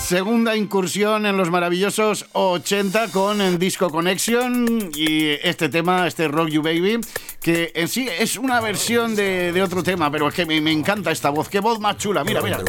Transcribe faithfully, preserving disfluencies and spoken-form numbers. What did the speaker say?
Segunda incursión en los maravillosos ochenta con el Disco Connection y este tema, este Rock You Baby, que en sí es una versión de, de otro tema, pero es que me, me encanta esta voz. Qué voz más chula, mira, mira.